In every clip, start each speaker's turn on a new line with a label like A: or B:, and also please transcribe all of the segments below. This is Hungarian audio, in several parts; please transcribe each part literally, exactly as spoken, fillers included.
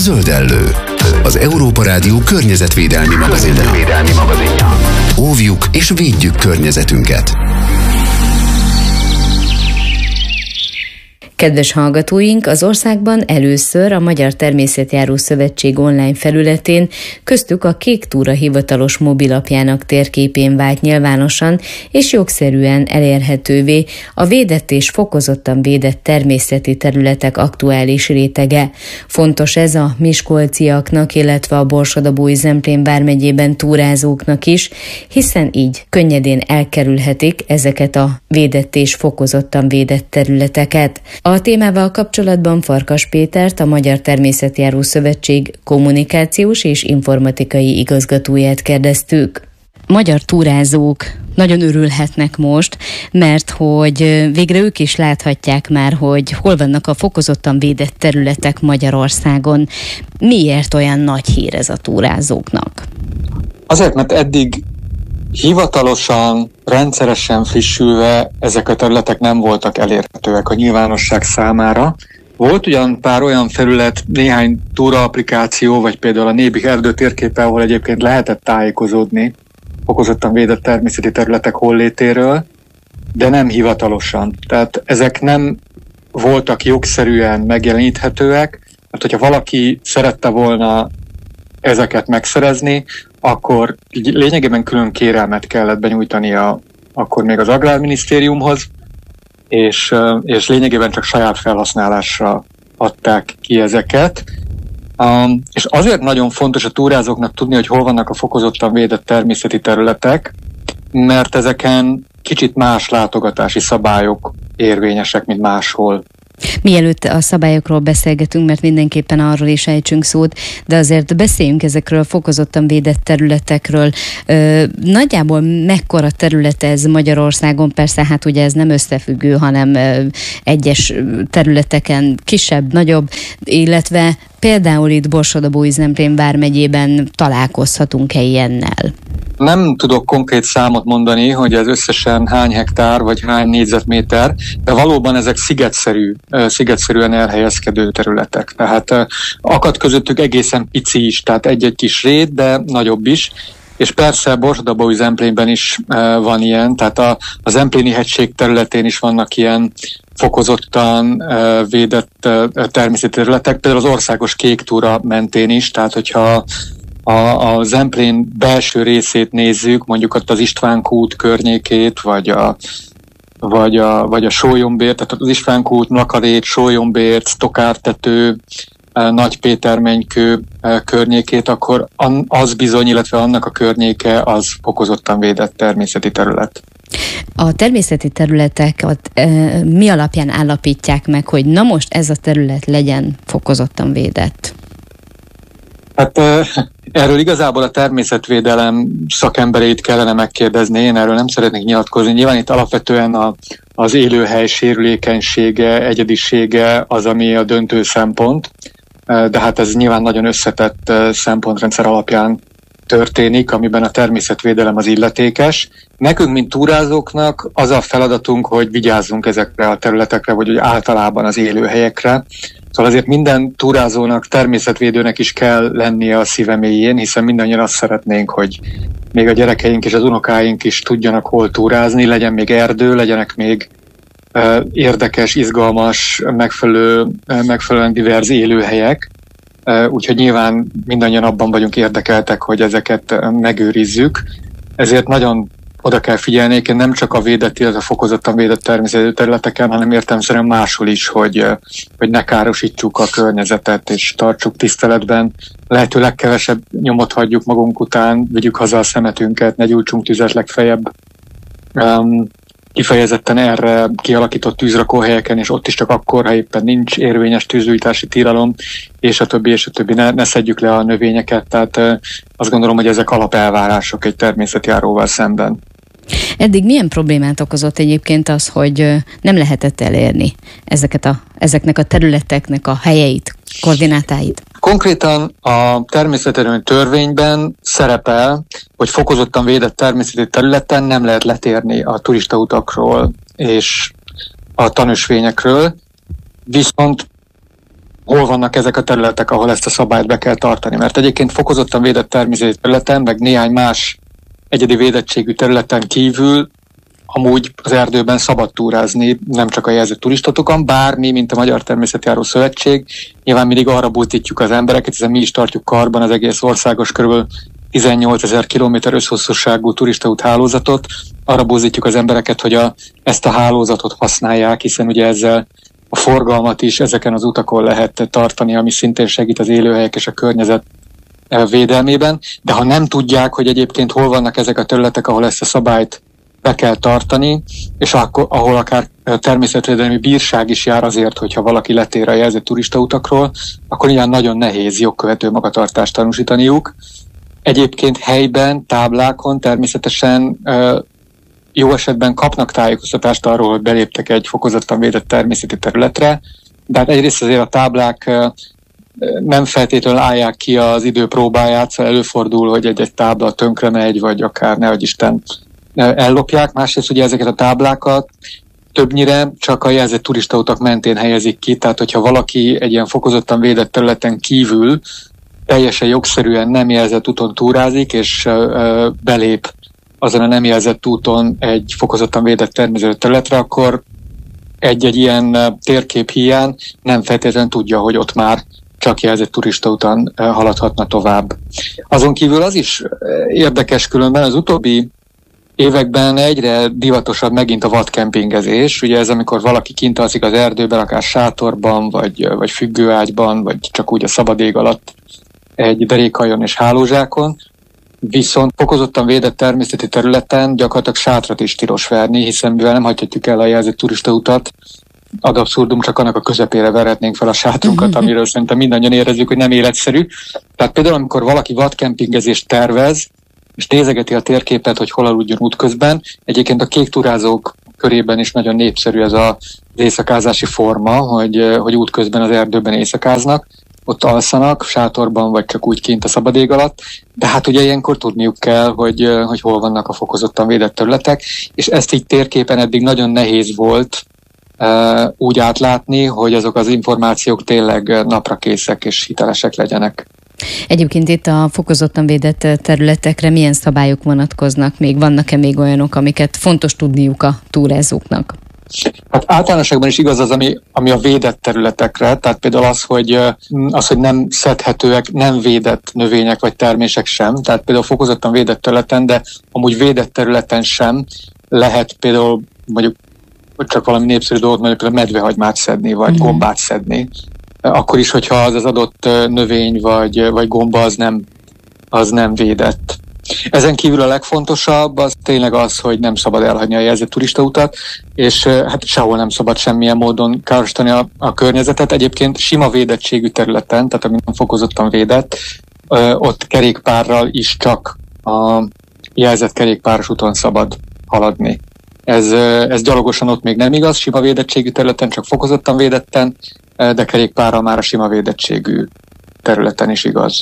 A: Zöldellő, az Európa Rádió környezetvédelmi magazinja. Óvjuk és védjük környezetünket.
B: Kedves hallgatóink, az országban először a Magyar Természetjáró Szövetség online felületén, köztük a Kék Túra hivatalos mobilapjának térképén vált nyilvánosan és jogszerűen elérhetővé a védett és fokozottan védett természeti területek aktuális rétege. Fontos ez a miskolciaknak, illetve a Borsod-Abaúj-Zemplén vármegyében túrázóknak is, hiszen így könnyedén elkerülhetik ezeket a védett és fokozottan védett területeket. A témával kapcsolatban Farkas Pétert, a Magyar Természetjáró Szövetség kommunikációs és informatikai igazgatóját kérdeztük. Magyar túrázók nagyon örülhetnek most, mert hogy végre ők is láthatják már, hogy hol vannak a fokozottan védett területek Magyarországon. Miért olyan nagy hír ez a túrázóknak?
C: Azért, mert eddig hivatalosan, rendszeresen frissülve ezek a területek nem voltak elérhetőek a nyilvánosság számára. Volt ugyan pár olyan felület, néhány túra applikáció, vagy például a Nébi erdő térképe, ahol egyébként lehetett tájékozódni fokozottan védett természeti területek hollétéről, de nem hivatalosan. Tehát ezek nem voltak jogszerűen megjeleníthetőek, mert hogyha valaki szerette volna ezeket megszerezni, akkor lényegében külön kérelmet kellett benyújtania akkor még az Agrárminisztériumhoz, és, és lényegében csak saját felhasználásra adták ki ezeket. Um, és azért nagyon fontos a túrázóknak tudni, hogy hol vannak a fokozottan védett természeti területek, mert ezeken kicsit más látogatási szabályok érvényesek, mint máshol.
B: Mielőtt a szabályokról beszélgetünk, mert mindenképpen arról is ejtsünk szót, de azért beszéljünk ezekről a fokozottan védett területekről. Ö, nagyjából mekkora terület ez Magyarországon? Persze, hát ugye ez nem összefüggő, hanem ö, egyes területeken kisebb, nagyobb, illetve például itt Borsod-Abaúj-Zemplén vármegyében találkozhatunk-e ilyennel?
C: Nem tudok konkrét számot mondani, hogy ez összesen hány hektár vagy hány négyzetméter, de valóban ezek szigetszerű, szigetszerűen elhelyezkedő területek. Tehát akad közöttük egészen pici is, tehát egy-egy kis rét, de nagyobb is. És persze Borsod-Abaúj-Zemplénben is van ilyen, tehát a, a Zempléni hegység területén is vannak ilyen fokozottan védett természeti területek, például az országos Kék Túra mentén is, tehát hogyha a, a Zemplén belső részét nézzük, mondjuk ott az István kút környékét, vagy a, vagy a, vagy a Sólyombért, tehát az István kút, Nakarét, Sólyombért, Tokártető, Nagypétermenykő környékét, akkor az bizony, illetve annak a környéke az fokozottan védett természeti terület.
B: A természeti területeket e, mi alapján állapítják meg, hogy na most ez a terület legyen fokozottan védett?
C: Hát erről igazából a természetvédelem szakembereit kellene megkérdezni, én erről nem szeretnék nyilatkozni. Nyilván itt alapvetően a, az élőhely sérülékenysége, egyedisége az, ami a döntő szempont, de hát ez nyilván nagyon összetett szempontrendszer alapján történik, amiben a természetvédelem az illetékes. Nekünk, mint túrázóknak az a feladatunk, hogy vigyázzunk ezekre a területekre, vagy hogy általában az élőhelyekre. Szóval azért minden túrázónak, természetvédőnek is kell lennie a szíve mélyén, hiszen mindannyian azt szeretnénk, hogy még a gyerekeink és az unokáink is tudjanak hol túrázni, legyen még erdő, legyenek még uh, érdekes, izgalmas, megfelelő, uh, megfelelően divers élőhelyek. Uh, úgyhogy nyilván mindannyian abban vagyunk érdekeltek, hogy ezeket uh, megőrizzük. Ezért nagyon oda kell figyelni, nem csak a védett, illetve fokozottan védett természeti területeken, hanem értelemszerűen máshol is, hogy, hogy ne károsítsuk a környezetet, és tartsuk tiszteletben. Lehető legkevesebb nyomot hagyjuk magunk után, vigyük haza a szemetünket, ne gyújtsunk tüzet legfeljebb. Um, kifejezetten erre kialakított tűzrakóhelyeken, és ott is csak akkor, ha éppen nincs érvényes tűzgyújtási tilalom, és a többi, és a többi, ne, ne szedjük le a növényeket. Tehát uh, azt gondolom, hogy ezek alapelvárások egy természetjáróval szemben.
B: Eddig milyen problémát okozott egyébként az, hogy nem lehetett elérni ezeket a, ezeknek a területeknek a helyeit, koordinátáit?
C: Konkrétan a természetvédelmi törvényben szerepel, hogy fokozottan védett természeti területen nem lehet letérni a turistautakról és a tanösvényekről, viszont hol vannak ezek a területek, ahol ezt a szabályt be kell tartani. Mert egyébként fokozottan védett természeti területen, meg néhány más egyedi védettségű területen kívül amúgy az erdőben szabad túrázni, nem csak a jelzett turistatokon, bár mi, mint a Magyar Természetjáró Szövetség, nyilván mindig arra buzdítjuk az embereket, hiszen mi is tartjuk karban az egész országos kb. tizennyolcezer kilométer összhosszúságú turistaút hálózatot, arra buzdítjuk az embereket, hogy a, ezt a hálózatot használják, hiszen ugye ezzel a forgalmat is ezeken az utakon lehet tartani, ami szintén segít az élőhelyek és a környezet védelmében, de ha nem tudják, hogy egyébként hol vannak ezek a területek, ahol ezt a szabályt be kell tartani, és akkor, ahol akár természetvédelmi bírság is jár azért, hogyha valaki letér a jelzett turistautakról, akkor ilyen nagyon nehéz jogkövető magatartást tanúsítaniuk. Egyébként helyben, táblákon természetesen jó esetben kapnak tájékoztatást arról, hogy beléptek egy fokozottan védett természeti területre, de hát egyrészt azért a táblák nem feltétlenül állják ki az idő próbáját, szóval előfordul, hogy egy-egy tábla tönkre megy, vagy akár nehogy Isten ellopják. Másrészt ugye ezeket a táblákat többnyire csak a jelzett turistautak mentén helyezik ki, tehát hogyha valaki egy ilyen fokozottan védett területen kívül teljesen jogszerűen nem jelzett úton túrázik, és ö, belép azon a nem jelzett úton egy fokozottan védett természeti területre, akkor egy-egy ilyen térkép hiány nem feltétlenül tudja, hogy ott már csak jelzett turistaúton haladhatna tovább. Azon kívül az is érdekes különben, az utóbbi években egyre divatosabb megint a vadkempingezés. Ugye ez, amikor valaki kint alszik az erdőben, akár sátorban, vagy, vagy függőágyban, vagy csak úgy a szabad ég alatt egy derékhajon és hálózsákon. Viszont fokozottan védett természeti területen gyakorlatilag sátrat is tilos verni, hiszen mivel nem hagyhatjuk el a jelzett turistautat, ad abszurdum, csak annak a közepére verhetnénk fel a sátrunkat, amiről szerintem mindannyian érezzük, hogy nem életszerű. Tehát például, amikor valaki vadkempingezést tervez, és nézegeti a térképet, hogy hol aludjon útközben, egyébként a kék turázók körében is nagyon népszerű ez az éjszakázási forma, hogy, hogy útközben az erdőben éjszakáznak, ott alszanak, sátorban, vagy csak úgy kint a szabad ég alatt, de hát ugye ilyenkor tudniuk kell, hogy, hogy hol vannak a fokozottan védett területek, és ezt így térképen eddig nagyon nehéz volt uh, úgy átlátni, hogy azok az információk tényleg naprakészek és hitelesek legyenek.
B: Egyébként itt a fokozottan védett területekre milyen szabályok vonatkoznak még? Vannak-e még olyanok, amiket fontos tudniuk a túrázóknak?
C: Hát általánosságban is igaz az, ami, ami a védett területekre, tehát például az, hogy, az, hogy nem szedhetőek, nem védett növények vagy termések sem, tehát például fokozottan védett területen, de amúgy védett területen sem lehet például mondjuk csak valami népszerű dolgot, mondjuk például medvehagymát szedni, vagy mm. gombát szedni, akkor is, hogyha az az adott növény vagy, vagy gomba az nem, az nem védett. Ezen kívül a legfontosabb az tényleg az, hogy nem szabad elhagyni a jelzett turistautat, és hát sehol nem szabad semmilyen módon károsítani a, a környezetet. Egyébként sima védettségű területen, tehát ami nem fokozottan védett, ott kerékpárral is csak a jelzett kerékpáros úton szabad haladni. Ez, ez gyalogosan ott még nem igaz, sima védettségű területen, csak fokozottan védetten, de kerékpárral már a sima védettségű területen is igaz.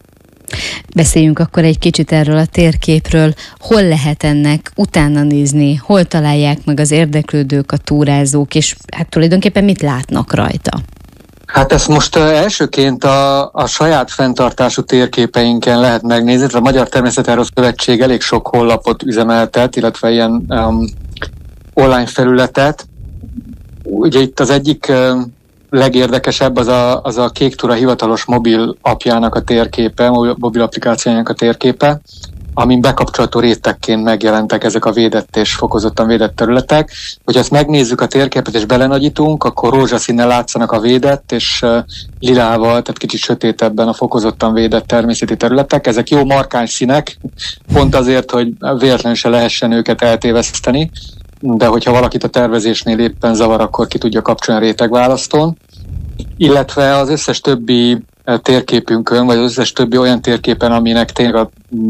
B: Beszéljünk akkor egy kicsit erről a térképről. Hol lehet ennek utána nézni? Hol találják meg az érdeklődők, a túrázók, és hát tulajdonképpen mit látnak rajta?
C: Hát ezt most uh, elsőként a, a saját fenntartású térképeinken lehet megnézni. A Magyar Természetjáró Szövetség elég sok honlapot üzemeltet, illetve ilyen um, online felületet. Ugye itt az egyik uh, legérdekesebb az a, az a Kék Tura hivatalos mobil appjának a térképe, mobil applikációjának a térképe, amin bekapcsolható rétegként megjelentek ezek a védett és fokozottan védett területek. Hogyha ezt megnézzük a térképet és belenagyítunk, akkor rózsaszínnel látszanak a védett, és uh, lilával, tehát kicsit sötétebben a fokozottan védett természeti területek. Ezek jó markáns színek, pont azért, hogy véletlenül se lehessen őket eltéveszteni, de hogyha valakit a tervezésnél éppen zavar, akkor ki tudja kapcsolni a rétegválasztón. Illetve az összes többi térképünkön, vagy az összes többi olyan térképen, aminek tényleg a,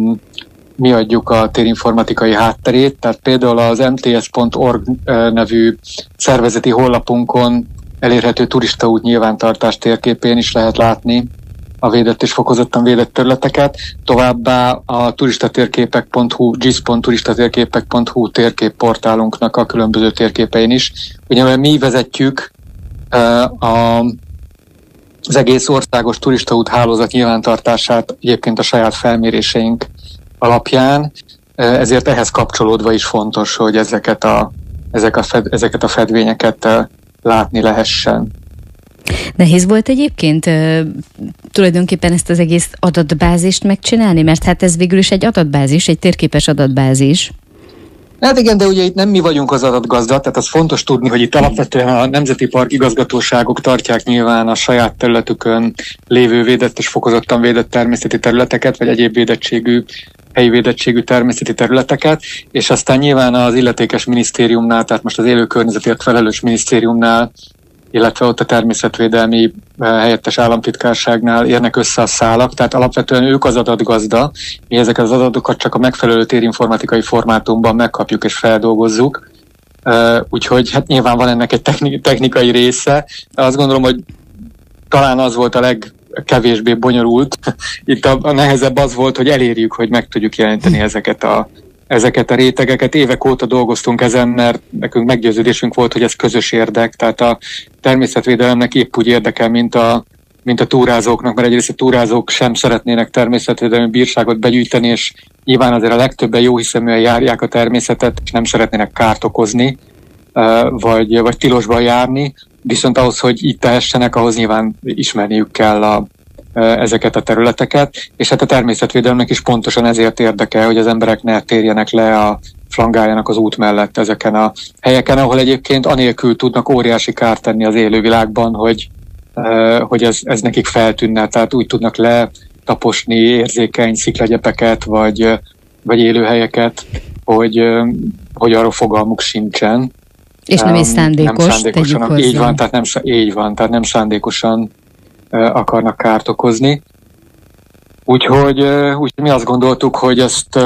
C: mi adjuk a térinformatikai hátterét, tehát például az em té es pont org nevű szervezeti honlapunkon elérhető turistaút nyilvántartás térképén is lehet látni a védett és fokozottan védett területeket. Továbbá a turistatérképek pont hu, gé i es pont turistatérképek pont hu térképportálunknak a különböző térképein is. Ugye mi vezetjük uh, a az egész országos turistaút hálózat nyilvántartását egyébként a saját felméréseink alapján, ezért ehhez kapcsolódva is fontos, hogy ezeket a, ezek a fed, ezeket a fedvényeket látni lehessen.
B: Nehéz volt egyébként uh, tulajdonképpen ezt az egész adatbázist megcsinálni, mert hát ez végül is egy adatbázis, egy térképes adatbázis.
C: Hát igen, de ugye itt nem mi vagyunk az adatgazda, tehát az fontos tudni, hogy itt alapvetően a Nemzeti Park igazgatóságok tartják nyilván a saját területükön lévő védett és fokozottan védett természeti területeket, vagy egyéb védettségű, helyi védettségű természeti területeket, és aztán nyilván az illetékes minisztériumnál, tehát most az élő környezetért felelős minisztériumnál, illetve ott a természetvédelmi helyettes államtitkárságnál érnek össze a szálak, tehát alapvetően ők az adatgazda, mi ezeket az adatokat csak a megfelelő térinformatikai formátumban megkapjuk és feldolgozzuk, úgyhogy hát nyilván van ennek egy technikai része, de azt gondolom, hogy talán az volt a legkevésbé bonyolult, itt a, a nehezebb az volt, hogy elérjük, hogy meg tudjuk jelenteni ezeket a ezeket a rétegeket. Évek óta dolgoztunk ezen, mert nekünk meggyőződésünk volt, hogy ez közös érdek, tehát a természetvédelemnek épp úgy érdekel, mint a, mint a túrázóknak, mert egyrészt a túrázók sem szeretnének természetvédelmi bírságot begyűjteni, és nyilván azért a legtöbben jóhiszeműen járják a természetet, és nem szeretnének kárt okozni, vagy, vagy tilosban járni, viszont ahhoz, hogy itt tehessenek, ahhoz nyilván ismerniük kell a ezeket a területeket, és hát a természetvédelemnek is pontosan ezért érdekel, hogy az emberek ne térjenek le a flangáljanak az út mellett ezeken a helyeken, ahol egyébként anélkül tudnak óriási kárt tenni az élővilágban, hogy, hogy ez, ez nekik feltűnne, tehát úgy tudnak letaposni érzékeny sziklagyepeket, vagy, vagy élőhelyeket, hogy, hogy arról fogalmuk sincsen.
B: És nem is szándékos,
C: nem szándékosan, így van, tehát nem, így van, tehát nem szándékosan akarnak kárt okozni. Úgyhogy, úgyhogy mi azt gondoltuk, hogy ezt,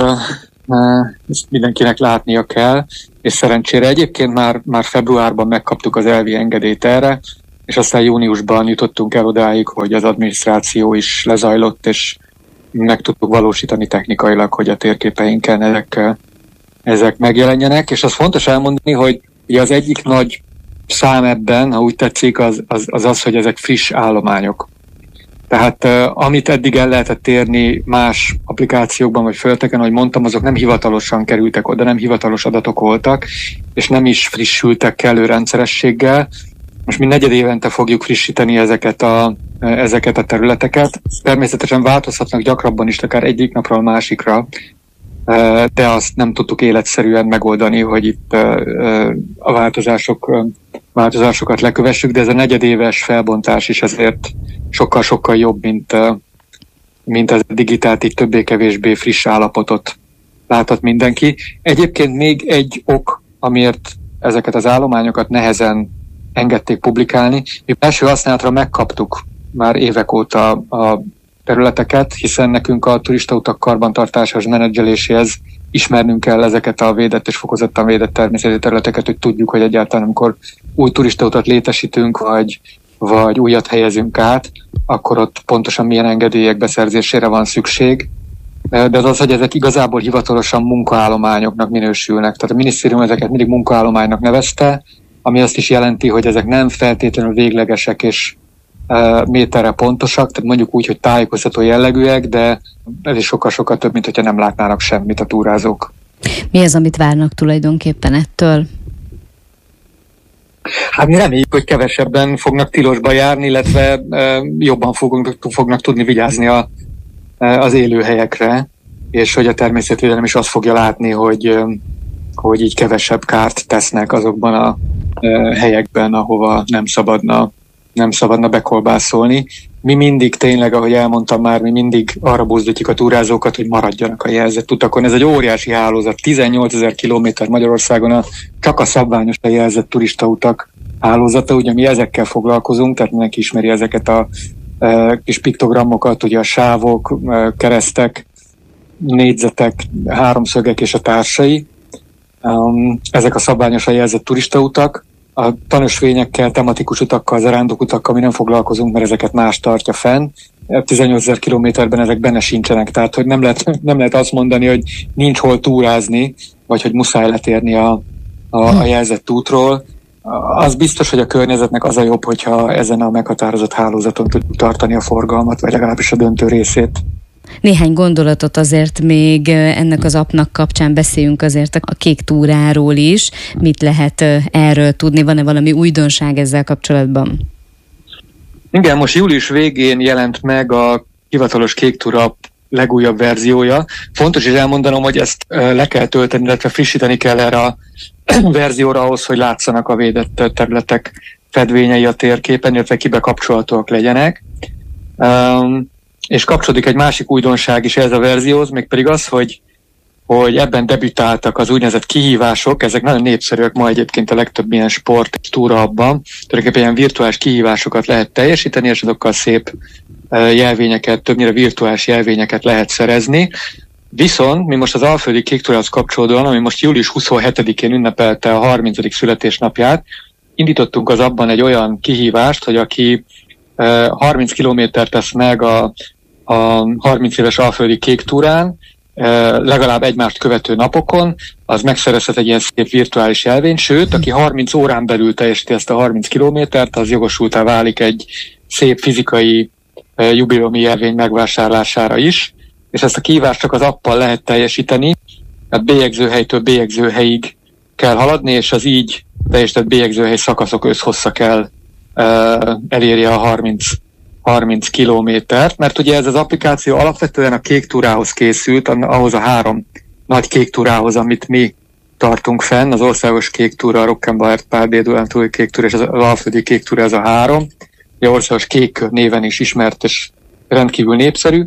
C: ezt mindenkinek látnia kell, és szerencsére egyébként már, már februárban megkaptuk az elvi engedélyt erre, és aztán júniusban jutottunk el odáig, hogy az adminisztráció is lezajlott, és meg tudtuk valósítani technikailag, hogy a térképeinken ezek, ezek megjelenjenek, és az fontos elmondani, hogy ugye az egyik nagy szám ebben, ha úgy tetszik, az az, az, az hogy ezek friss állományok. Tehát uh, amit eddig el lehetett érni más applikációkban vagy felületeken, ahogy mondtam, azok nem hivatalosan kerültek oda, nem hivatalos adatok voltak, és nem is frissültek kellő rendszerességgel. Most mi negyed évente fogjuk frissíteni ezeket a, ezeket a területeket. Természetesen változhatnak gyakrabban is, akár egyik napról a másikra, de azt nem tudtuk életszerűen megoldani, hogy itt a változások, változásokat lekövessük, de ez a negyedéves felbontás is ezért sokkal-sokkal jobb, mint, mint az digitált, így többé-kevésbé friss állapotot láthat mindenki. Egyébként még egy ok, amiért ezeket az állományokat nehezen engedték publikálni. Mi első használatra megkaptuk már évek óta a területeket, hiszen nekünk a turistautak karbantartásához, menedzseléséhez ismernünk kell ezeket a védett és fokozottan védett természeti területeket, hogy tudjuk, hogy egyáltalán amikor új turistautat létesítünk, vagy, vagy újat helyezünk át, akkor ott pontosan milyen engedélyek beszerzésére van szükség. De az az, hogy ezek igazából hivatalosan munkaállományoknak minősülnek. Tehát a minisztérium ezeket mindig munkaállománynak nevezte, ami azt is jelenti, hogy ezek nem feltétlenül véglegesek és méterre pontosak, tehát mondjuk úgy, hogy tájékoztató jellegűek, de ez is sokkal-sokkal több, mint hogyha nem látnának semmit a túrázók.
B: Mi az, amit várnak tulajdonképpen ettől?
C: Hát mi reméljük, hogy kevesebben fognak tilosba járni, illetve e, jobban fogunk, fognak tudni vigyázni a, e, az élőhelyekre, és hogy a természetvédelem is azt fogja látni, hogy, e, hogy így kevesebb kárt tesznek azokban a e, helyekben, ahova nem szabadna nem szabadna bekolbászolni. Mi mindig tényleg, ahogy elmondtam már, mi mindig arra buzdítjuk a túrázókat, hogy maradjanak a jelzett utakon. Ez egy óriási hálózat, tizennyolcezer kilométer Magyarországon a, csak a szabványosan jelzett turistautak hálózata, ugye mi ezekkel foglalkozunk, tehát mindenki ismeri ezeket a e, kis piktogramokat, ugye a sávok, e, keresztek, négyzetek, háromszögek és a társai. Um, ezek a szabványosan jelzett turistautak. A tanösvényekkel, tematikus utakkal, zarándokutakkal mi nem foglalkozunk, mert ezeket más tartja fenn. tizennyolcezer kilométerben ezek benne sincsenek, tehát hogy nem lehet, nem lehet azt mondani, hogy nincs hol túrázni, vagy hogy muszáj letérni a, a, a jelzett útról. az biztos, hogy a környezetnek az a jobb, hogyha ezen a meghatározott hálózaton tudjuk tartani a forgalmat, vagy legalábbis a döntő részét.
B: Néhány gondolatot azért még ennek az appnak kapcsán beszéljünk azért a kék túráról is. Mit lehet erről tudni? Van-e valami újdonság ezzel kapcsolatban?
C: Igen, most július végén jelent meg a hivatalos kék túra app legújabb verziója. Fontos is elmondanom, hogy ezt le kell tölteni, illetve frissíteni kell erre a verzióra ahhoz, hogy látszanak a védett területek fedvényei a térképen, illetve kibekapcsolhatóak legyenek. Um, és kapcsolódik egy másik újdonság is ez a verzióhoz, mégpedig az, hogy, hogy ebben debütáltak az úgynevezett kihívások, ezek nagyon népszerűek ma egyébként a legtöbb ilyen sport túra abban. Tulajdonképpen ilyen virtuális kihívásokat lehet teljesíteni, és azokkal szép jelvényeket, többnyire virtuális jelvényeket lehet szerezni. Viszont mi most az Alföldi Kék Túrához kapcsolódóan, ami most július huszonhetedikén ünnepelte a harmincadik születésnapját, indítottunk az abban egy olyan kihívást, hogy aki harminc kilométert tesz meg a, a harminc éves Alföldi Kék Túrán, legalább egymást követő napokon, az megszerezhet egy ilyen szép virtuális jelvényt, sőt, aki harminc órán belül teljesíti ezt a harminc kilométert, az jogosultá válik egy szép fizikai jubileumi jelvény megvásárlására is, és ezt a kihívást csak az appal lehet teljesíteni, tehát bélyegzőhelytől bélyegzőhelyig kell haladni, és az így teljesített bélyegzőhely szakaszok összhossza kell uh, elérje a harminc, harminc kilométert, mert ugye ez az applikáció alapvetően a kék túrához készült, ahhoz a három nagy kék túrához, amit mi tartunk fenn, az országos kék túra, a Rockenbauer Pál Dél-Dunántúli kék túra és az Alföldi Kék Túra, ez a három. A országos kék néven is ismert és rendkívül népszerű.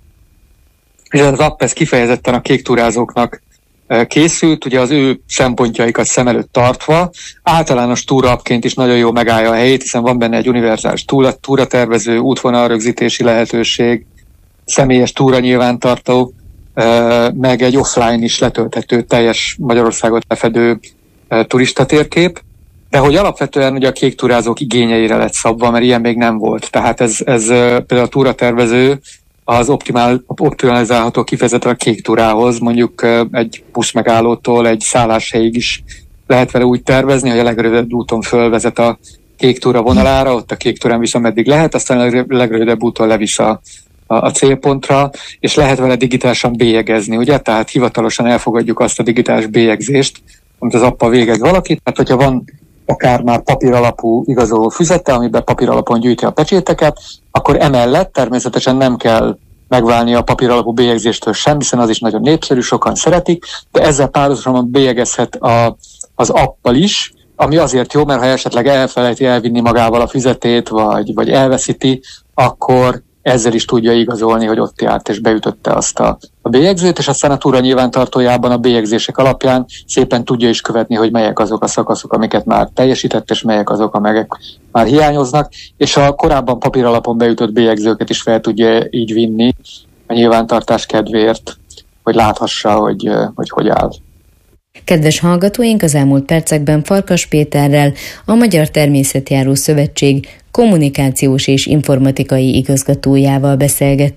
C: És az app ez kifejezetten a kék túrázóknak készült, ugye az ő szempontjaikat szem előtt tartva, általános túraapként is nagyon jó megállja a helyét, hiszen van benne egy univerzális túratervező, útvonalrögzítési lehetőség, személyes túra nyilvántartó, meg egy offline is letölthető, teljes Magyarországot lefedő turistatérkép, de hogy alapvetően ugye a kék túrázók igényeire lett szabva, mert ilyen még nem volt. Tehát ez, ez például a túratervező az optimál, optimalizálható kifejezetten a kék túrához, mondjuk egy buszmegállótól egy szálláshelyig is lehet vele úgy tervezni, hogy a legrövidebb úton fölvezet a kék túra vonalára, ott a kék túrán visz, ameddig lehet, aztán a legrövidebb úton levisz a, a, a célpontra, és lehet vele digitálisan bélyegezni, ugye? Tehát hivatalosan elfogadjuk azt a digitális bélyegzést, amit az appa végez valakit, tehát hogyha van akár már papír alapú igazoló füzete, amiben papír alapon gyűjti a pecséteket, akkor emellett természetesen nem kell megválni a papír alapú bélyegzéstől sem, hiszen az is nagyon népszerű, sokan szeretik, de ezzel párhuzamosan bélyegezhet a, az appal is, ami azért jó, mert ha esetleg elfelejti elvinni magával a füzetét, vagy, vagy elveszíti, akkor ezzel is tudja igazolni, hogy ott járt és beütötte azt a, a bélyegzőt, és aztán a túra nyilvántartójában a bélyegzések alapján szépen tudja is követni, hogy melyek azok a szakaszok, amiket már teljesített, és melyek azok, amelyek már hiányoznak, és a korábban papír alapon beütött bélyegzőket is fel tudja így vinni a nyilvántartás kedvéért, hogy láthassa, hogy hogy, hogy áll.
B: Kedves hallgatóink, az elmúlt percekben Farkas Péterrel, a Magyar Természetjáró Szövetség kommunikációs és informatikai igazgatójával beszélgettünk.